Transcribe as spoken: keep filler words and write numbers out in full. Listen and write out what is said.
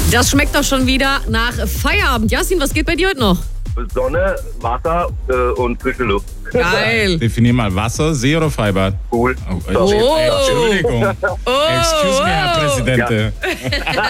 Das schmeckt doch schon wieder nach Feierabend. Yasin, was geht bei dir heute noch? Sonne, Wasser äh, und frische Luft. Geil. Definier mal Wasser, See oder Freibad? Cool. Oh, Oh. Entschuldigung. Oh. Excuse me, Herr Präsident. Ja.